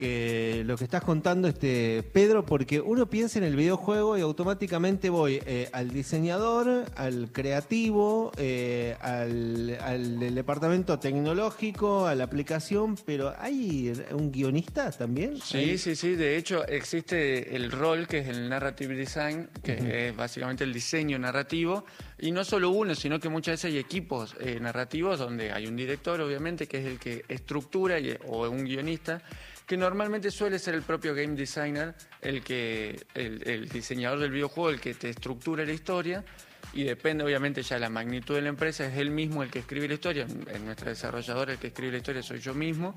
lo que estás contando, Pedro, porque uno piensa en el videojuego y automáticamente voy al diseñador, al creativo, al del departamento tecnológico, a la aplicación, pero ¿hay un guionista también? Sí, sí, sí. De hecho, existe el rol que es el narrative design, que es básicamente el diseño narrativo, y no solo uno, sino que muchas veces hay equipos narrativos donde hay un director, obviamente, que es el que estructura o un guionista, que normalmente suele ser el propio game designer, el diseñador del videojuego, el que te estructura la historia, y depende obviamente ya de la magnitud de la empresa, es él mismo el que escribe la historia. En nuestra desarrolladora el que escribe la historia soy yo mismo,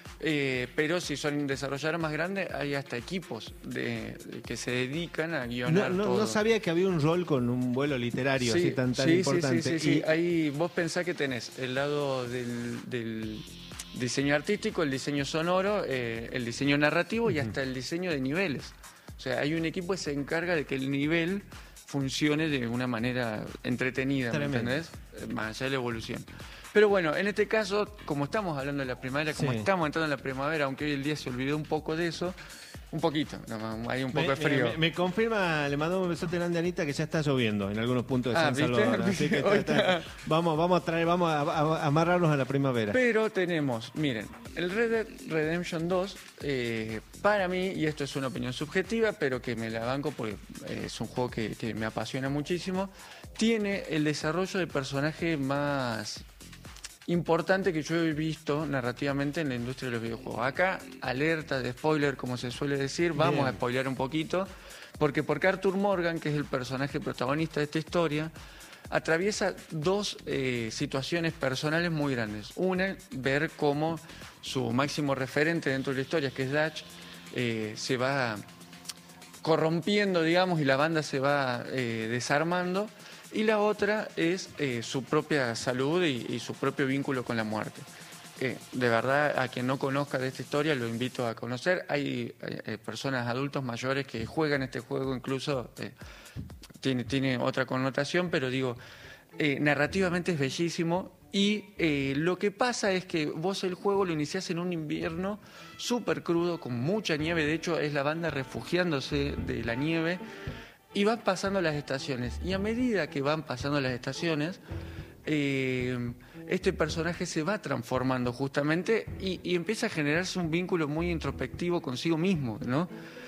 pero si son desarrolladores más grandes hay hasta equipos que se dedican a guionar todo. No sabía que había un rol con un vuelo literario así tan importante. Sí. Ahí vos pensás que tenés el lado del diseño artístico, el diseño sonoro, el diseño narrativo y hasta el diseño de niveles. O sea, hay un equipo que se encarga de que el nivel funcione de una manera entretenida, ¿me entendés? Más allá de la evolución. Pero bueno, en este caso, como estamos hablando de la primavera, como estamos entrando en la primavera, aunque hoy el día se olvidó un poco de eso, un poquito, hay un poco de frío. Me confirma, le mando un besote grande a Anita, que ya está lloviendo en algunos puntos de San Salvador. Así que vamos a amarrarnos a la primavera. Pero tenemos, miren, el Red Dead Redemption 2, para mí, y esto es una opinión subjetiva, pero que me la banco porque es un juego que me apasiona muchísimo, tiene el desarrollo de personaje más importante que yo he visto narrativamente en la industria de los videojuegos. Acá, alerta de spoiler, como se suele decir, vamos a spoilear un poquito, porque Arthur Morgan, que es el personaje protagonista de esta historia, atraviesa dos situaciones personales muy grandes. Una, ver cómo su máximo referente dentro de la historia, que es Dutch, se va corrompiendo, digamos, y la banda se va desarmando. Y la otra es su propia salud y su propio vínculo con la muerte. De verdad, a quien no conozca de esta historia, lo invito a conocer. Hay personas, adultos mayores que juegan este juego, incluso tiene otra connotación, pero digo, narrativamente es bellísimo. Y lo que pasa es que vos el juego lo iniciás en un invierno súper crudo, con mucha nieve. De hecho, es la banda refugiándose de la nieve. Y van pasando las estaciones. Y a medida que van pasando las estaciones, este personaje se va transformando justamente y empieza a generarse un vínculo muy introspectivo consigo mismo, ¿no?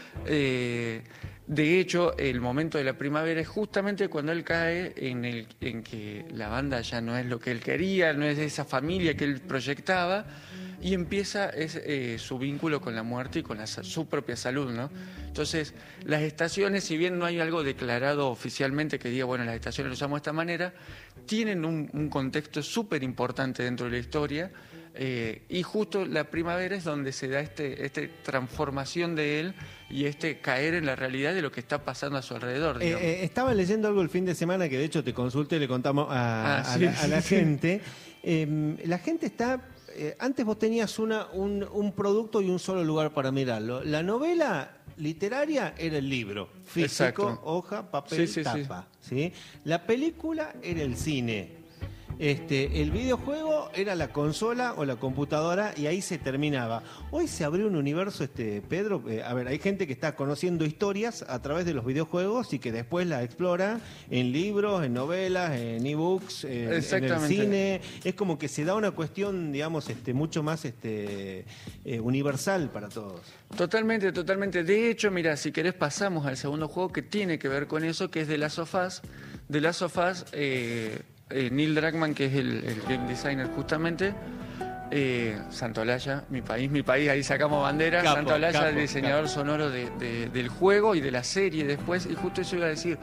De hecho, el momento de la primavera es justamente cuando él cae en que la banda ya no es lo que él quería, no es esa familia que él proyectaba, y empieza su vínculo con la muerte y con su propia salud, ¿no? Entonces, las estaciones, si bien no hay algo declarado oficialmente que diga, bueno, las estaciones lo usamos de esta manera, tienen un contexto súper importante dentro de la historia, y justo la primavera es donde se da esta transformación de él y caer en la realidad de lo que está pasando a su alrededor. Estaba leyendo algo el fin de semana que de hecho te consulté y le contamos a la gente. La gente está... antes vos tenías un producto y un solo lugar para mirarlo. La novela literaria era el libro, físico, exacto, hoja, papel, tapa. ¿Sí? La película era el cine. El videojuego era la consola o la computadora y ahí se terminaba. Hoy se abrió un universo, Pedro. A ver, hay gente que está conociendo historias a través de los videojuegos y que después la explora en libros, en novelas, en ebooks, en el cine. Es como que se da una cuestión, digamos, mucho más universal para todos. Totalmente, totalmente. De hecho, mira, si querés pasamos al segundo juego que tiene que ver con eso, que es The Last of Us. The Last of Us, Neil Druckmann, que es el game designer justamente, Santolaya, mi país, ahí sacamos bandera. Santolaya, el diseñador sonoro del juego y de la serie después, y justo eso iba a decir.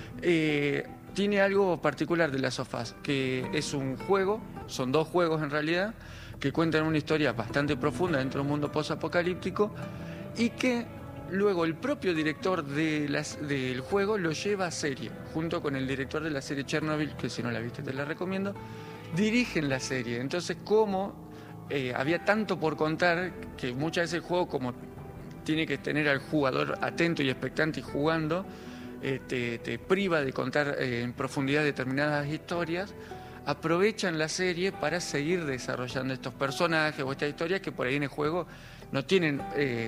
Tiene algo particular de Last of Us, que es un juego, son dos juegos en realidad, que cuentan una historia bastante profunda dentro de un mundo post-apocalíptico y que luego el propio director del juego lo lleva a serie, junto con el director de la serie Chernobyl, que si no la viste te la recomiendo, dirigen la serie. Entonces, como había tanto por contar, que muchas veces el juego, como tiene que tener al jugador atento y expectante y jugando, te priva de contar en profundidad determinadas historias, aprovechan la serie para seguir desarrollando estos personajes o estas historias que por ahí en el juego no tienen